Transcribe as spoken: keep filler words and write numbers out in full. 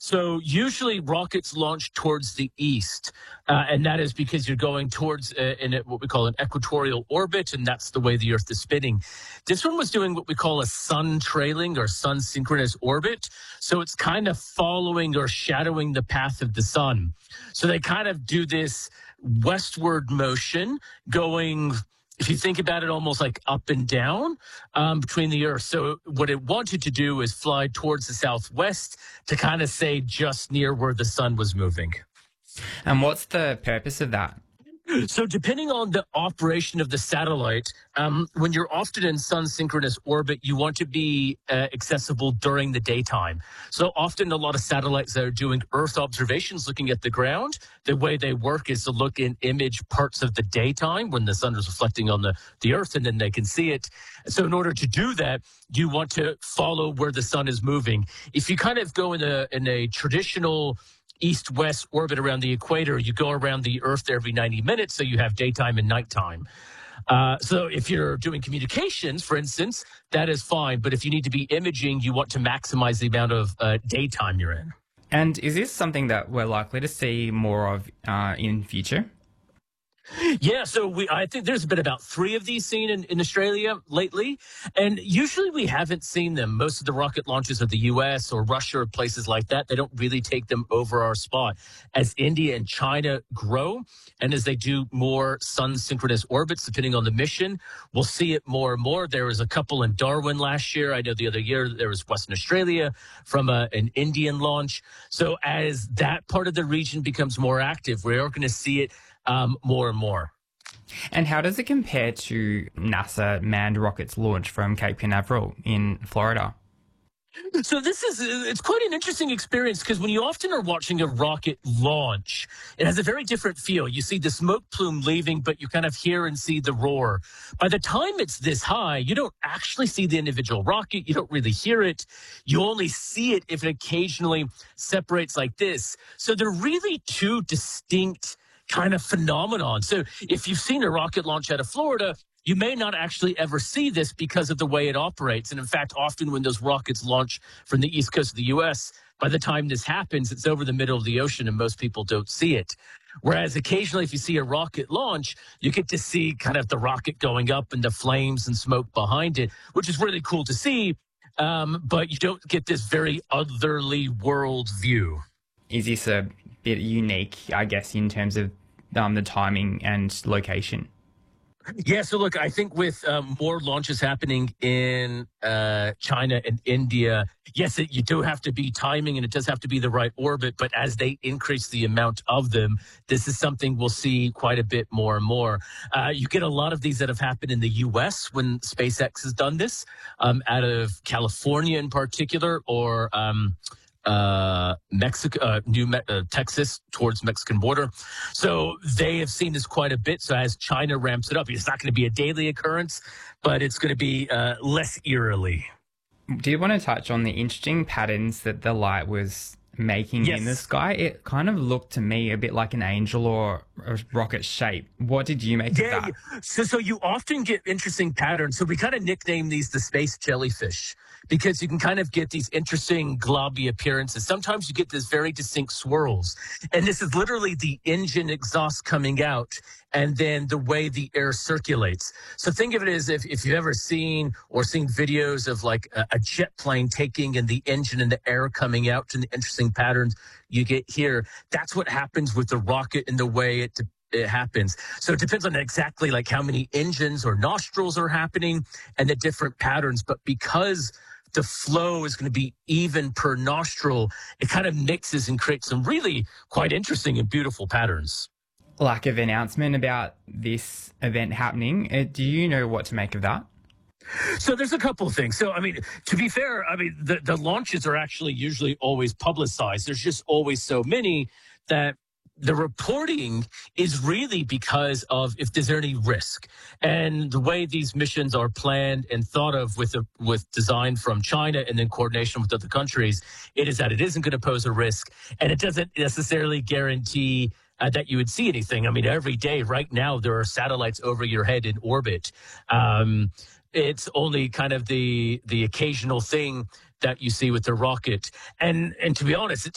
So usually rockets launch towards the east, uh, and that is because you're going towards uh, in a, what we call an equatorial orbit, and that's the way the Earth is spinning. This one was doing what we call a sun trailing or sun synchronous orbit, so it's kind of following or shadowing the path of the sun. So they kind of do this westward motion going, if you think about it, almost like up and down um, between the Earth. So what it wanted to do is fly towards the southwest to kind of say just near where the sun was moving. And what's the purpose of that? So depending on the operation of the satellite, um, when you're often in sun synchronous orbit, you want to be uh, accessible during the daytime. So often a lot of satellites that are doing Earth observations looking at the ground, the way they work is to look in image parts of the daytime when the sun is reflecting on the, the Earth, and then they can see it. So in order to do that, you want to follow where the sun is moving. If you kind of go in a, in a traditional east-west orbit around the equator, you go around the Earth every ninety minutes, so you have daytime and nighttime. Uh, so if you're doing communications, for instance, that is fine. But if you need to be imaging, you want to maximize the amount of uh, daytime you're in. And is this something that we're likely to see more of uh, in future? Yeah, so we I think there's been about three of these seen in, in Australia lately, and usually we haven't seen them. Most of the rocket launches are the U S or Russia or places like that. They don't really take them over our spot. As India and China grow, and as they do more sun synchronous orbits, depending on the mission, we'll see it more and more. There was a couple in Darwin last year. I know the other year there was Western Australia from a, an Indian launch. So as that part of the region becomes more active, we are going to see it Um, more and more. And how does it compare to NASA manned rockets launch from Cape Canaveral in Florida? So this is, it's quite an interesting experience because when you often are watching a rocket launch, it has a very different feel. You see the smoke plume leaving, but you kind of hear and see the roar. By the time it's this high, you don't actually see the individual rocket. You don't really hear it. You only see it if it occasionally separates like this. So they're really two distinct kind of phenomenon. So if you've seen a rocket launch out of Florida, you may not actually ever see this because of the way it operates. And in fact, often when those rockets launch from the east coast of the U S, by the time this happens, it's over the middle of the ocean and most people don't see it. Whereas occasionally if you see a rocket launch, you get to see kind of the rocket going up and the flames and smoke behind it, which is really cool to see. Um, but you don't get this very otherly world view. Is this a bit unique, I guess, in terms of um, the timing and location? Yeah, so look, I think with um, more launches happening in uh, China and India, yes, it, you do have to be timing and it does have to be the right orbit. But as they increase the amount of them, this is something we'll see quite a bit more and more. Uh, you get a lot of these that have happened in the U S when SpaceX has done this, um, out of California in particular, or um uh Mexico, uh, New Me- uh, Texas towards Mexican border. So they have seen this quite a bit. So as China ramps it up, it's not going to be a daily occurrence, but it's going to be uh, less eerily. Do you want to touch on the interesting patterns that the light was making Yes. in the sky? It kind of looked to me a bit like an angel or a rocket shape. What did you make Yeah, of that? yeah. So, so you often get interesting patterns. So we kind of nickname these the space jellyfish because you can kind of get these interesting globby appearances. Sometimes you get this very distinct swirls. And this is literally the engine exhaust coming out and then the way the air circulates. So think of it as if, if you've ever seen or seen videos of like a, a jet plane taking and the engine and the air coming out and the interesting patterns you get here. That's what happens with the rocket and the way it it happens. So it depends on exactly like how many engines or nostrils are happening and the different patterns. But because the flow is going to be even per nostril, it kind of mixes and creates some really quite interesting and beautiful patterns. Lack of announcement about this event happening. Uh, do you know what to make of that? So there's a couple of things. So, I mean, to be fair, I mean, the, the launches are actually usually always publicized. There's just always so many that the reporting is really because of if there's any risk. And the way these missions are planned and thought of with a, with design from China and then coordination with other countries, it is that it isn't going to pose a risk. And it doesn't necessarily guarantee Uh, that you would see anything. I mean, every day right now, there are satellites over your head in orbit. Um, it's only kind of the the occasional thing that you see with the rocket. And and to be honest, it